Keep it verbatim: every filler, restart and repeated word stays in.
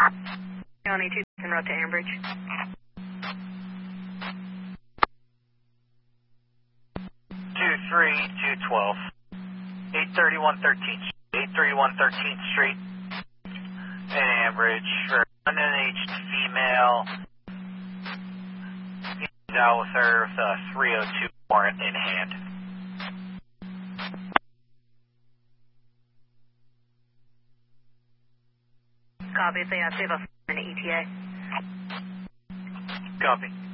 County two en route to Ambridge. two three two twelve. eight thirty-one thirteenth. eight thirty-one thirteenth Street. In Ambridge for unengaged female. He's out with her with a three oh two warrant in hand. Copy. They have to have an E T A. Copy.